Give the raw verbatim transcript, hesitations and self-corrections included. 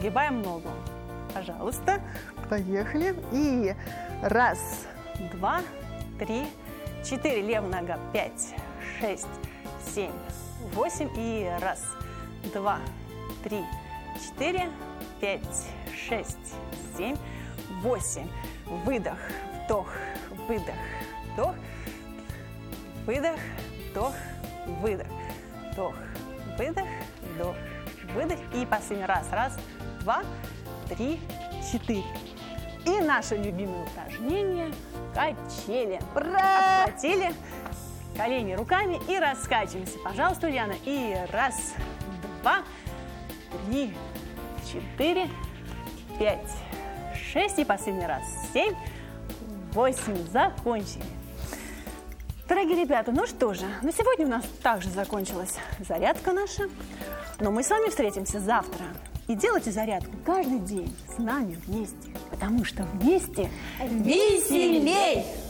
Сгибаем ногу. Пожалуйста. Поехали. И раз, два, три, четыре. Левая нога. Пять, шесть, семь, восемь. И раз, два, три, четыре, пять, шесть, семь, восемь. Выдох, вдох, выдох, вдох, выдох, вдох, выдох, вдох, выдох, вдох, выдох. И последний раз. Раз, два, три, четыре. И наше любимое упражнение – качели. Ура! Обхватили колени руками и раскачиваемся. Пожалуйста, Ульяна. И раз, два, три, четыре, пять, шесть. И последний раз. Семь, восемь. Закончили. Дорогие ребята, ну что же, на сегодня у нас также закончилась зарядка наша. Но мы с вами встретимся завтра. И делайте зарядку каждый день с нами вместе. Потому что вместе веселей!